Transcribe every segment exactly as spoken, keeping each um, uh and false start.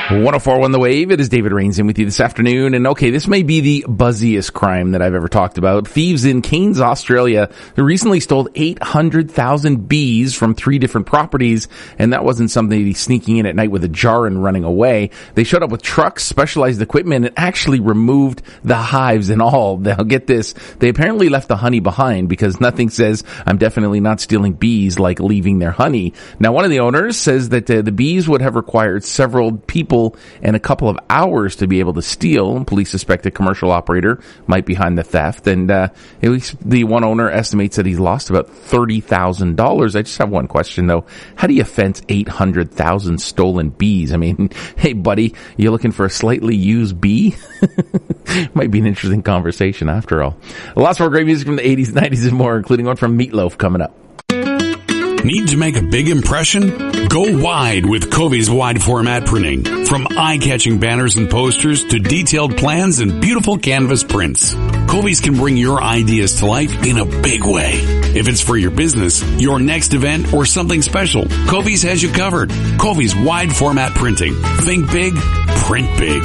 one oh four point one The Wave. It is David Rains in with you this afternoon. And okay, this may be the buzziest crime that I've ever talked about. Thieves in Cairns, Australia, who recently stole eight hundred thousand bees from three different properties. And that wasn't somebody sneaking in at night with a jar and running away. They showed up with trucks, specialized equipment, and actually removed the hives and all. Now get this. They apparently left the honey behind because nothing says I'm definitely not stealing bees like leaving their honey. Now one of the owners says that uh, the bees would have required several people and a couple of hours to be able to steal. Police suspect a commercial operator might be behind the theft, and uh, at least the one owner estimates that he's lost about thirty thousand dollars. I just have one question, though. How do you fence eight hundred thousand stolen bees? I mean, hey, buddy, you looking for a slightly used bee? Might be an interesting conversation after all. Lots more great music from the eighties, nineties, and more, including one from Meatloaf coming up. Need to make a big impression? Go wide with Covey's wide format printing. From eye-catching banners and posters to detailed plans and beautiful canvas prints, Covey's can bring your ideas to life in a big way. If it's for your business, your next event, or something special, Covey's has you covered. Covey's wide format printing. Think big, print big.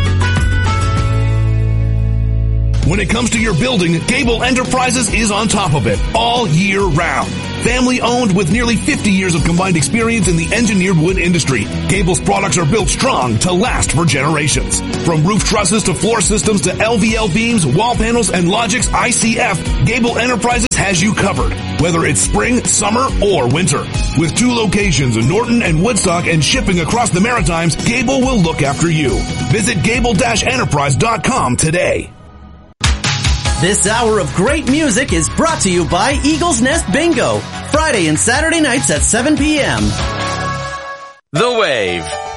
When it comes to your building, Gable Enterprises is on top of it all year round. Family owned with nearly fifty years of combined experience in the engineered wood industry, Gable's products are built strong to last for generations. From roof trusses to floor systems to L V L beams, wall panels, and Logix I C F, Gable Enterprises has you covered, whether it's spring, summer, or winter. With two locations in Norton and Woodstock and shipping across the Maritimes, Gable will look after you. Visit gable dash enterprise dot com today. This hour of great music is brought to you by Eagles Nest Bingo, Friday and Saturday nights at seven p.m. The Wave.